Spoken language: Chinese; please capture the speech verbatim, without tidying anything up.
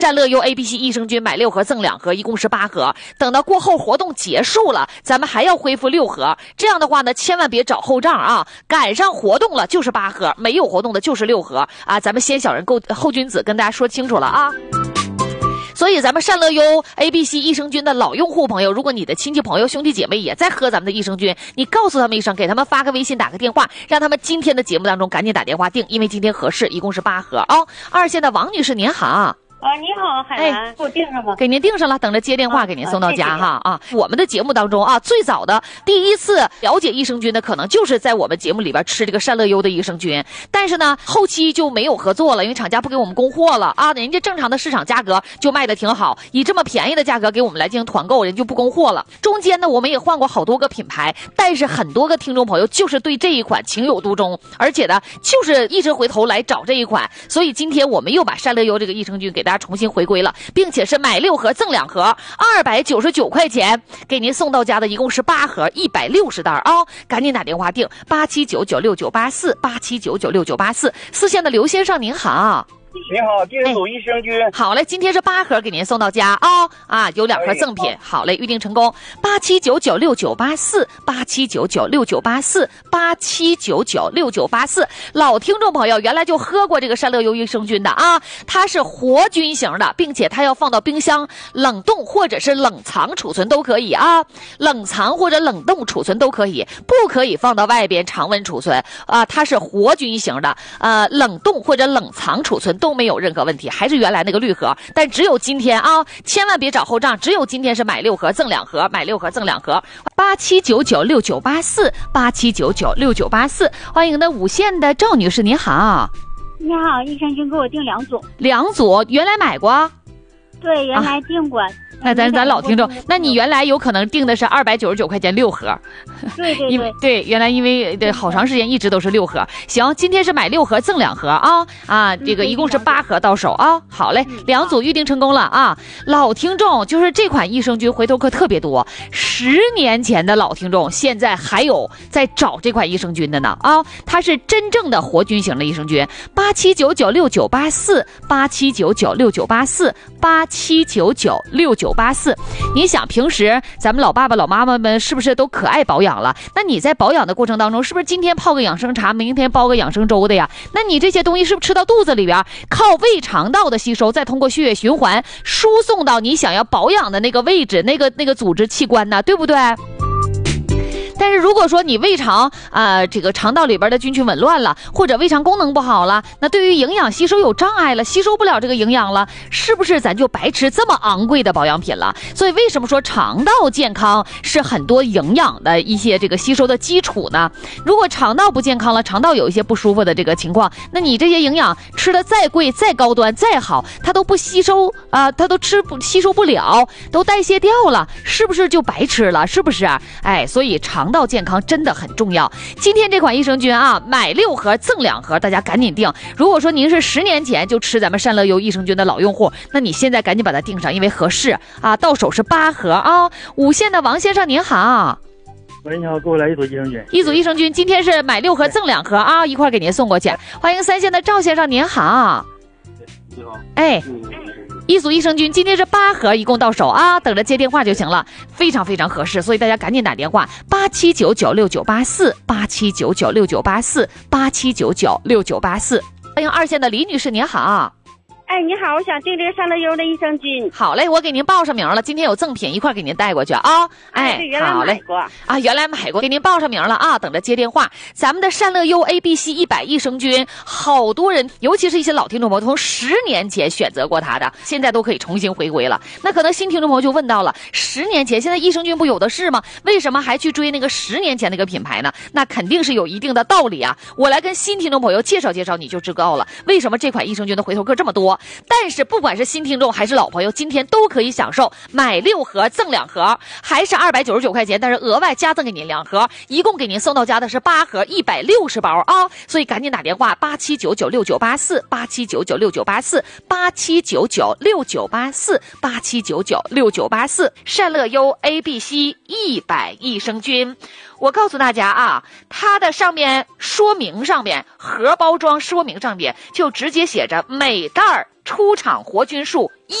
善乐优 A B C 益生菌买六盒赠两盒，一共是八盒。等到过后活动结束了，咱们还要恢复六盒。这样的话呢，千万别找后账啊！赶上活动了就是八盒，没有活动的就是六盒啊！咱们先小人后后君子跟大家说清楚了啊！所以咱们善乐优 A B C 益生菌的老用户朋友，如果你的亲戚朋友兄弟姐妹也在喝咱们的益生菌，你告诉他们一声，给他们发个微信打个电话，让他们今天的节目当中赶紧打电话订，因为今天合适，一共是八盒啊、哦！二线的王女士您好。 啊，你好，海兰，哎、给我订上吧。 给您订上了，等着接电话，给您送到家、啊、哈啊！我们的节目当中啊，最早的第一次了解益生菌的，可能就是在我们节目里边吃这个善乐优的益生菌，但是呢，后期就没有合作了，因为厂家不给我们供货了啊，人家正常的市场价格就卖的挺好，以这么便宜的价格给我们来进行团购，人就不供货了。中间呢，我们也换过好多个品牌，但是很多个听众朋友就是对这一款情有独钟，而且呢，就是一直回头来找这一款，所以今天我们又把善乐优这个益生菌给大家重新回归了。并且是买六盒赠两盒，二百九十九块钱给您送到家的，一共是八盒，一百六十袋啊、哦！赶紧打电话订八七九九六九八四八七九九六九八四。四线的刘先生您好。 你好，电组益生菌、哎。 好嘞，今天是八盒给您送到家啊、哦、啊，有两盒赠品。哎、好嘞，预定成功。八七九九六九八四，八七九九六九八四，八七九九六九八四。老听众朋友原来就喝过这个善乐优益生菌的啊，它是活菌型的，并且它要放到冰箱冷冻或者是冷藏储存都可以啊，冷藏或者冷冻储存都可以，不可以放到外边常温储存啊。它是活菌型的，呃，冷冻或者冷藏储存都没有任何问题，还是原来那个绿盒，但只有今天啊，千万别找后账，只有今天是买六盒赠两盒，买六盒赠两盒。八七九九六九八四，八七九九六九八四。欢迎的五线的赵女士，您好。 你好，益生菌给我订两组。两组，原来买过？ 对，原来订过。啊那咱咱老听众，那你原来有可能订的是二百九十九块钱六盒， 对对对， 因为对原来因为对好长时间一直都是六盒。行，今天是买六盒赠两盒啊啊，这个一共是八盒到手啊。好嘞，两组预定成功了啊。老听众就是这款益生菌回头客特别多，十年前的老听众现在还有在找这款益生菌的呢啊，它是真正的活菌型的益生菌。八七九九六九八四，八七九九六九八四，八七九九六九。八四，你想平时咱们老爸爸老妈妈们是不是都可爱保养了？那你在保养的过程当中，是不是今天泡个养生茶，明天煲个养生粥的呀？那你这些东西是不是吃到肚子里边，靠胃肠道的吸收，再通过血液循环输送到你想要保养的那个位置、那个那个组织器官呢？对不对？但是如果说你胃肠啊、呃，这个肠道里边的菌群紊乱了，或者胃肠功能不好了，那对于营养吸收有障碍了，吸收不了这个营养了，是不是咱就白吃这么昂贵的保养品了？所以为什么说肠道健康是很多营养的一些这个吸收的基础呢？如果肠道不健康了，肠道有一些不舒服的这个情况，那你这些营养吃的再贵、再高端、再好，它都不吸收啊、呃，它都吃不吸收不了，都代谢掉了，是不是就白吃了？是不是？哎，所以肠道健康真的很重要。今天这款益生菌啊，买六盒赠两盒，大家赶紧订。如果说您是十年前就吃咱们善乐优益生菌的老用户，那你现在赶紧把它订上，因为合适啊，到手是八盒啊。五线的王先生您好。 喂，你好，给我来一组益生菌。 一组益生菌，今天是买六盒赠两盒啊，一块给您送过去。欢迎三线的赵先生您好。 你好。 哎。嗯一组益生菌今天是八盒，一共到手啊，等着接电话就行了，非常非常合适，所以大家赶紧打电话八七九九六九八四，八七九九六九八四，八七九九六九八四。欢迎二线的李女士您好。 哎，你好，我想订这个善乐优的益生菌。 好嘞，我给您报上名了，今天有赠品一块给您带过去啊。哎， 对，原来买过啊，原来买过，给您报上名了啊，等着接电话。咱们的善乐优 A B C 一百益生菌，好多人，尤其是一些老听众朋友，从十年前选择过它的，现在都可以重新回归了。那可能新听众朋友就问到了，十年前现在益生菌不有的是吗？为什么还去追那个十年前那个品牌呢？那肯定是有一定的道理啊。我来跟新听众朋友介绍介绍，你就知道了为什么这款益生菌的回头客这么多。但是不管是新听众还是老朋友，今天都可以享受买六盒赠两盒，还是二百九十九块钱，但是额外加赠给您两盒，一共给您送到家的是八盒一百六十包啊！所以赶紧打电话八七九九六九八四，八七九九六九八四，八七九九六九八四，八七九九六九八四。善乐优 A B C 一百益生菌。我告诉大家啊，它的上面说明上面盒包装说明上面就直接写着每袋出厂活菌数